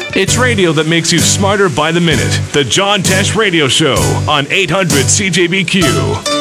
It's radio that makes you smarter by the minute. The John Tesh Radio Show on 800 CJBQ.